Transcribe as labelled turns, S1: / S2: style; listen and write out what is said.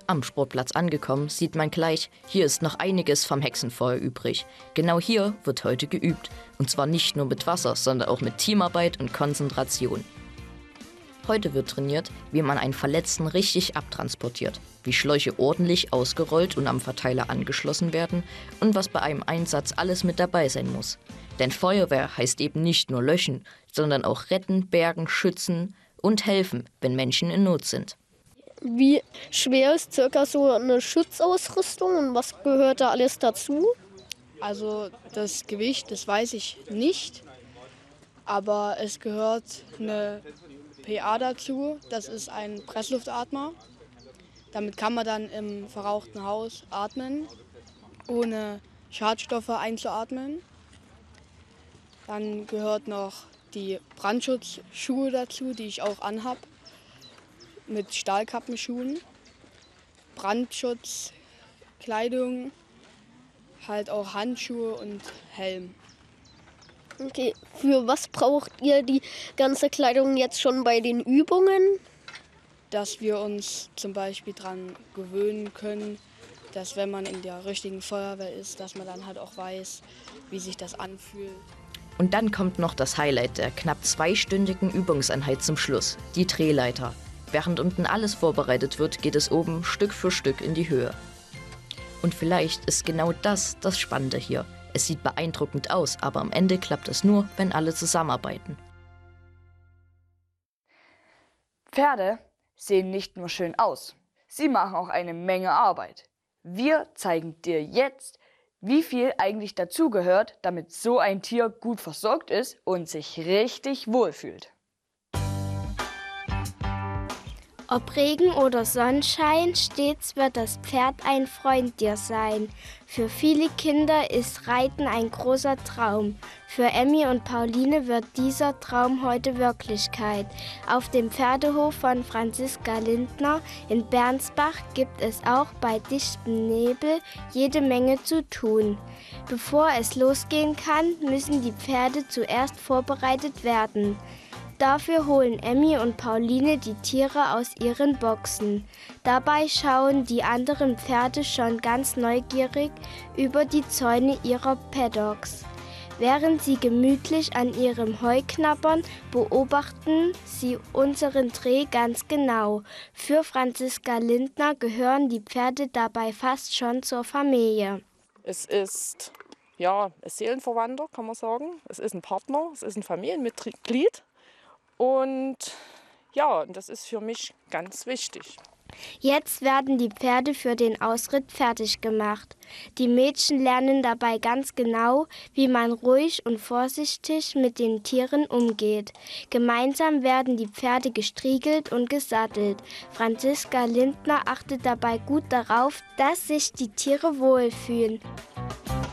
S1: Am Sportplatz angekommen, sieht man gleich, hier ist noch einiges vom Hexenfeuer übrig. Genau hier wird heute geübt. Und zwar nicht nur mit Wasser, sondern auch mit Teamarbeit und Konzentration. Heute wird trainiert, wie man einen Verletzten richtig abtransportiert, wie Schläuche ordentlich ausgerollt und am Verteiler angeschlossen werden und was bei einem Einsatz alles mit dabei sein muss. Denn Feuerwehr heißt eben nicht nur löschen, sondern auch retten, bergen, schützen und helfen, wenn Menschen in Not sind.
S2: Wie schwer ist circa so eine Schutzausrüstung und was gehört da alles dazu?
S3: Also das Gewicht, das weiß ich nicht, aber es gehört eine PA dazu, das ist ein Pressluftatmer. Damit kann man dann im verrauchten Haus atmen, ohne Schadstoffe einzuatmen. Dann gehört noch die Brandschutzschuhe dazu, die ich auch anhab, mit Stahlkappenschuhen, Brandschutzkleidung, halt auch Handschuhe und Helm.
S2: Okay, für was braucht ihr die ganze Kleidung jetzt schon bei den Übungen?
S3: Dass wir uns zum Beispiel daran gewöhnen können, dass wenn man in der richtigen Feuerwehr ist, dass man dann halt auch weiß, wie sich das anfühlt.
S1: Und dann kommt noch das Highlight der knapp 2-stündigen Übungseinheit zum Schluss, die Drehleiter. Während unten alles vorbereitet wird, geht es oben Stück für Stück in die Höhe. Und vielleicht ist genau das Spannende hier. Es sieht beeindruckend aus, aber am Ende klappt es nur, wenn alle zusammenarbeiten.
S4: Pferde sehen nicht nur schön aus, sie machen auch eine Menge Arbeit. Wir zeigen dir jetzt, wie viel eigentlich dazugehört, damit so ein Tier gut versorgt ist und sich richtig wohlfühlt.
S5: Ob Regen oder Sonnenschein, stets wird das Pferd ein Freund dir sein. Für viele Kinder ist Reiten ein großer Traum. Für Emmy und Pauline wird dieser Traum heute Wirklichkeit. Auf dem Pferdehof von Franziska Lindner in Bernsbach gibt es auch bei dichtem Nebel jede Menge zu tun. Bevor es losgehen kann, müssen die Pferde zuerst vorbereitet werden. Dafür holen Emmy und Pauline die Tiere aus ihren Boxen. Dabei schauen die anderen Pferde schon ganz neugierig über die Zäune ihrer Paddocks. Während sie gemütlich an ihrem Heu knabbern, beobachten sie unseren Dreh ganz genau. Für Franziska Lindner gehören die Pferde dabei fast schon zur Familie.
S6: Es ist ein Seelenverwandter, kann man sagen. Es ist ein Partner, es ist ein Familienmitglied. Und ja, das ist für mich ganz wichtig.
S5: Jetzt werden die Pferde für den Ausritt fertig gemacht. Die Mädchen lernen dabei ganz genau, wie man ruhig und vorsichtig mit den Tieren umgeht. Gemeinsam werden die Pferde gestriegelt und gesattelt. Franziska Lindner achtet dabei gut darauf, dass sich die Tiere wohlfühlen.